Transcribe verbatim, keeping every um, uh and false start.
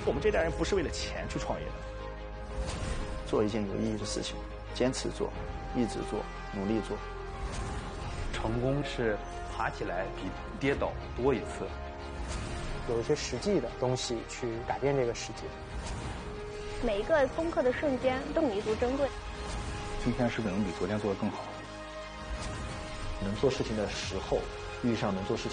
我们这代人不是为了钱去创业的， 做一件有意义的事情，坚持做，一直做，努力做。 成功是爬起来比跌倒多一次。 有一些实际的东西去改变这个世界。 每一个攻克的瞬间都弥足珍贵。 今天是不是能比昨天做得更好？能做事情的时候遇上能做事情